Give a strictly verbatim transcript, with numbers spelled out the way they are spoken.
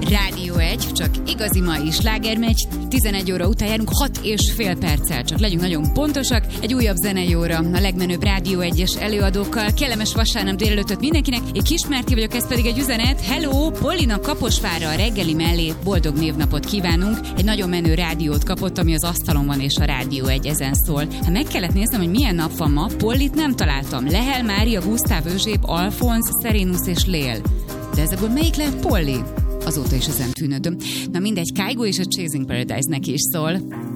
Rádió egy, csak igazi mai sláger megy. tizenegy óra után járunk hat és fél perccel, csak legyünk nagyon pontosak. Egy újabb zenei óra a legmenőbb Rádió egyes előadókkal. Kellemes vasárnap délelőttöt mindenkinek. Én Kismárti vagyok, ez pedig egy üzenet. Hello, Pollinak Kaposvárra a reggeli mellé boldog névnapot kívánunk. Egy nagyon menő rádiót kapott, ami az asztalon van, és a Rádió egy ezen szól. Ha meg kellett néznem, hogy milyen nap van ma, Pollit nem találtam. Lehel, Mária, Gusztáv, Özsép, Alfonsz, Szerinus és Lél. De ezekből melyik lehet Polli? Azóta is ezen tűnődöm. Na mindegy, Kygo és a Chasing Paradise neki is szól.